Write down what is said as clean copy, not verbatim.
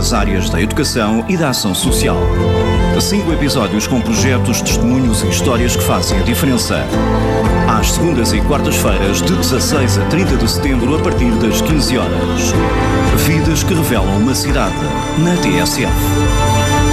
nas áreas da educação e da ação social. 5 episódios com projetos, testemunhos e histórias que fazem a diferença. Às segundas e quartas-feiras, de 16 a 30 de setembro, a partir das 15 horas. Vidas que revelam uma cidade, na TSF.